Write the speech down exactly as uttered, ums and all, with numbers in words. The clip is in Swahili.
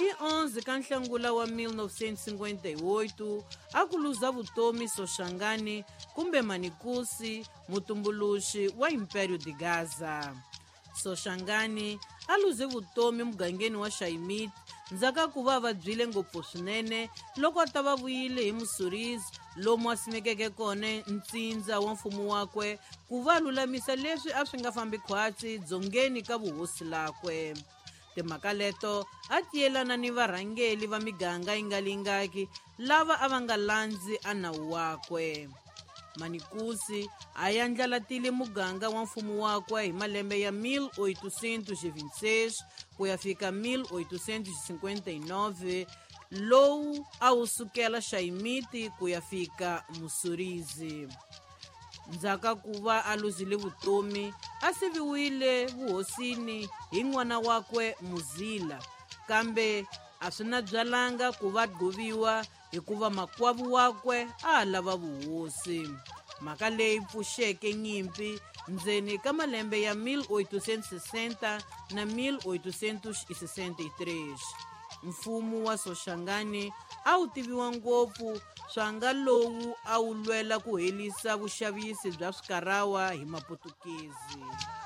Hi onze ka Nhlangula wa mil novecentos e cinquenta e oito a ku luza vutomi Soshangane kumbe Manikusi, mutumbuluxi wa Império de Gaza. Soshangane a luze vutomi mugangeni wa Shayimiti ndzhaka ku va vabyile ngopfu swinene loko a ta va vuyile hi Musurisi lomu a simekeke kona ntsindza wa mfumo wakwe ku va lulamisa leswi a swi nga fambi khwatsi dzongeni ka vuhosi lakwe. Timhaka leto a tiyelana ni varhangeli va miganga yi nga lingaki lava a va nga landzi a nawu wakwe. Manikusi a yandlalatile muganga wa mfumo wakwe hi malembe ya mil oitocentos e vinte e seis ku ya fika mil oitocentos e cinquenta e nove lowu a wu sukela Shayimiti ku ya fika Musurisi. Ndzhaka ku va a luzile vutomi a siviwile vuhosini hi n'wana wakwe Muzila, kambe a swi na byalanga ku va dluviwa hikuva makwavu wakwe a lava vuhosi. Mhaka leyi pfuxeke nyimpi ndzeni ka malembe ya mil oitocentos e sessenta na mil oitocentos e sessenta e três. Mfumo wa Soshangane a wu tiviwa ngopfu swanga lowu a wu lwela ku helisa vuxavisi bya swikarawa hi Maputukezi.